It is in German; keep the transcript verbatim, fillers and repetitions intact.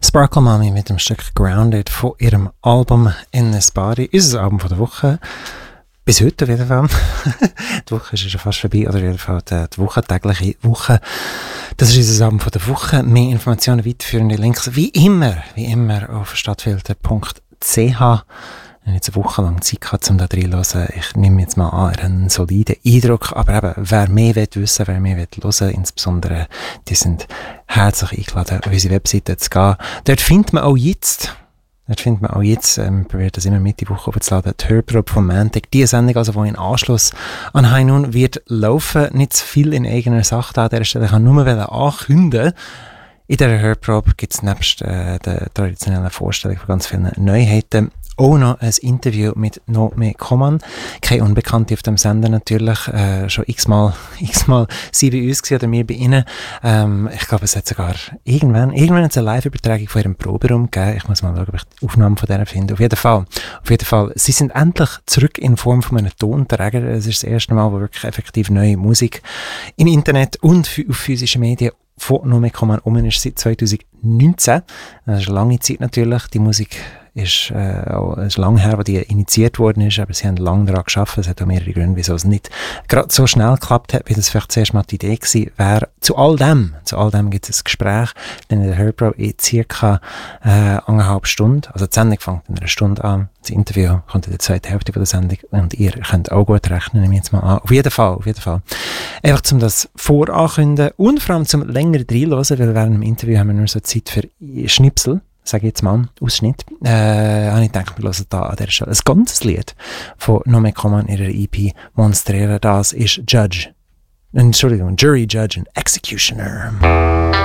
Sparkle Mommy mit dem Stück Grounded von ihrem Album In This Body. Unser Album von der Woche. Bis heute auf jeden Fall. Die Woche ist schon fast vorbei, oder auf jeden Fall die, die Woche, tägliche Woche. Das ist unser Album von der Woche. Mehr Informationen, weiterführende Links, wie immer, wie immer auf stadtfilter punkt c h. Ich habe jetzt eine Woche lang Zeit gehabt, um da reinzuhören. Ich nehme jetzt mal an, einen soliden Eindruck. Aber eben, wer mehr will wissen, wer mehr will hören, insbesondere, die sind herzlich eingeladen, auf unsere Webseite zu gehen. Dort findet man auch jetzt, dort findet man auch jetzt, ähm, wir probieren das immer Mitte der Woche aufzuladen, die Hörprobe vom Montag. Die Sendung, also, die in Anschluss an High Noon wird laufen. Nicht zu viel in eigener Sache da an dieser Stelle. Ich kann nur ankündigen, in dieser Hörprobe gibt es nebst äh, der traditionellen Vorstellung von ganz vielen Neuheiten auch noch ein Interview mit Nome Coman. Keine Unbekannte auf dem Sender natürlich. Äh, schon x-mal, x-mal sie bei uns gewesen oder wir bei ihnen. Ähm, ich glaube, es hat sogar irgendwann, irgendwann hat es eine Live-Übertragung von ihrem Proberaum gegeben. Ich muss mal schauen, ob ich die Aufnahmen von denen finde. Auf jeden Fall, auf jeden Fall. Sie sind endlich zurück in Form von einem Tonträger. Es ist das erste Mal, wo wirklich effektiv neue Musik im Internet und auf physischen Medien von Nome Coman um ist seit zwanzig neunzehn. Das ist eine lange Zeit natürlich. Die Musik ist, äh, auch, ist lang her, wo die initiiert worden ist, aber sie haben lange daran gearbeitet. Es hat auch mehrere Gründe, wieso es nicht gerade so schnell geklappt hat, wie das vielleicht zuerst mal die Idee gewesen wäre. Zu all dem, zu all dem gibt es ein Gespräch, denn in der Hörprobe in circa äh, eineinhalb Stunden, also die Sendung fängt in einer Stunde an, das Interview kommt in der zweiten Hälfte von der Sendung und ihr könnt auch gut rechnen, nehme ich jetzt mal an. Auf jeden Fall, auf jeden Fall. Einfach zum das vorankündigen und vor allem zum länger reinhören, weil während dem Interview haben wir nur so Zeit für Schnipsel, sage ich jetzt mal, Ausschnitt, äh, habe ich gedacht, wir hören da an der Stelle ein ganzes Lied von Nome Coman in ihrer E P Monstrera. Das ist Judge, Entschuldigung, Jury, Judge and Executioner.